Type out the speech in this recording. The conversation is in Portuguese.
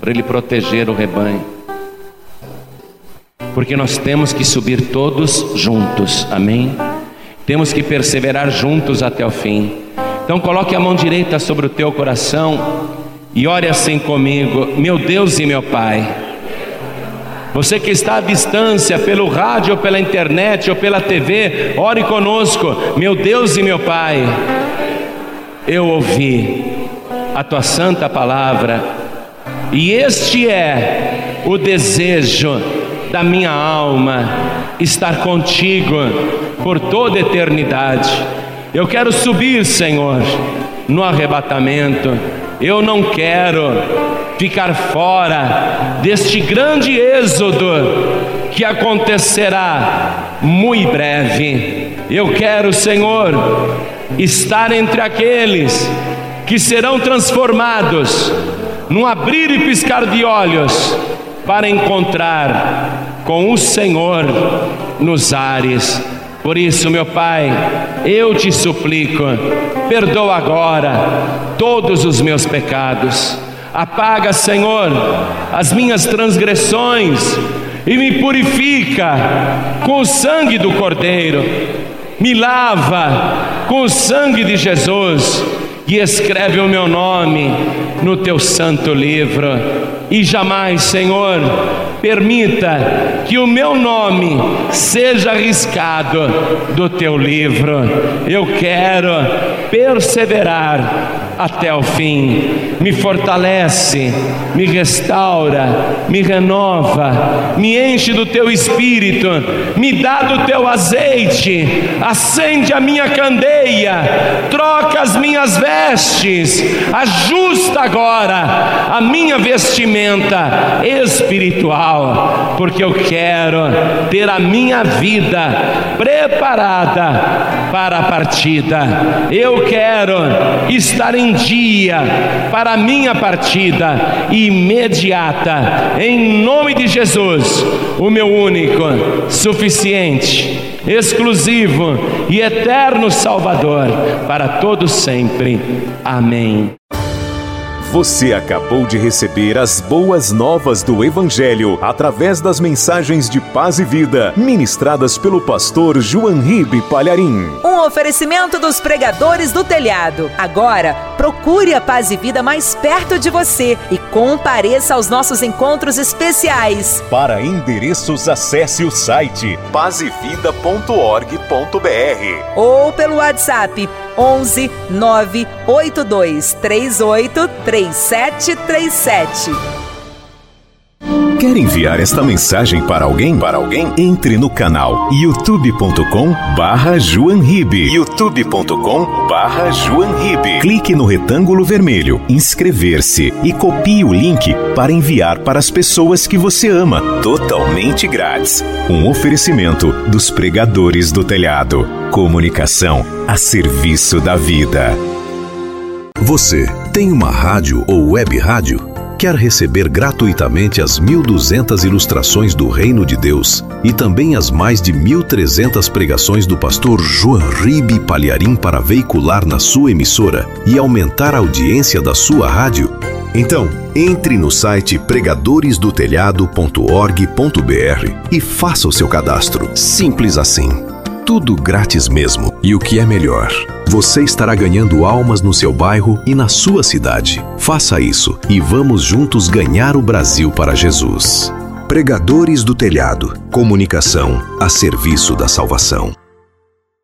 para Ele proteger o rebanho. Porque nós temos que subir todos juntos, amém? Temos que perseverar juntos até o fim. Então coloque a mão direita sobre o teu coração e ore assim comigo: meu Deus e meu Pai. Você que está à distância, pelo rádio, ou pela internet, ou pela TV, ore conosco: meu Deus e meu Pai, eu ouvi a tua santa palavra, e este é o desejo da minha alma, estar contigo por toda a eternidade. Eu quero subir, Senhor, no arrebatamento. Eu não quero ficar fora deste grande êxodo que acontecerá muito breve. Eu quero, Senhor, estar entre aqueles que serão transformados num abrir e piscar de olhos para encontrar com o Senhor nos ares. Por isso, meu Pai, eu te suplico, perdoa agora todos os meus pecados. Apaga, Senhor, as minhas transgressões e me purifica com o sangue do Cordeiro. Me lava com o sangue de Jesus e escreve o meu nome no teu santo livro. E jamais, Senhor, permita que o meu nome seja riscado do teu livro. Eu quero perseverar até o fim. Me fortalece, me restaura, me renova, me enche do teu espírito, me dá do teu azeite, acende a minha candeia, troca as minhas vestes, ajusta agora a minha vestimenta espiritual, porque eu quero ter a minha vida preparada para a partida. Eu quero estar em dia para a minha partida imediata, em nome de Jesus, o meu único, suficiente, exclusivo e eterno Salvador, para todos sempre. Amém. Você acabou de receber as boas novas do Evangelho através das mensagens de paz e vida ministradas pelo pastor João Ribe Palharim. Um oferecimento dos Pregadores do Telhado. Agora, procure a Paz e Vida mais perto de você e compareça aos nossos encontros especiais. Para endereços, acesse o site pazevida.org.br ou pelo WhatsApp 11 982 38 3737. Quer enviar esta mensagem para alguém? Entre no canal youtube.com/JoãoRibe. youtube.com/JoãoRibe. Clique no retângulo vermelho, inscrever-se e copie o link para enviar para as pessoas que você ama, totalmente grátis. Um oferecimento dos Pregadores do Telhado. Comunicação a serviço da vida. Você tem uma rádio ou web rádio? Quer receber gratuitamente as 1.200 ilustrações do Reino de Deus e também as mais de 1.300 pregações do pastor João Ribe Palharim para veicular na sua emissora e aumentar a audiência da sua rádio? Então, entre no site pregadoresdotelhado.org.br e faça o seu cadastro. Simples assim. Tudo grátis mesmo. E o que é melhor, você estará ganhando almas no seu bairro e na sua cidade. Faça isso e vamos juntos ganhar o Brasil para Jesus. Pregadores do Telhado. Comunicação a serviço da salvação.